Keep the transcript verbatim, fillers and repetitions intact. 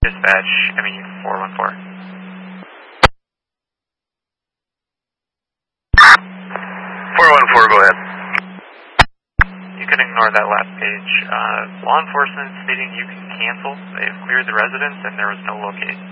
dispatch, I mean four one four. four one four, go ahead. You can ignore that last page. Uh, law enforcement stating you can cancel. They've cleared the residence and there was no locate.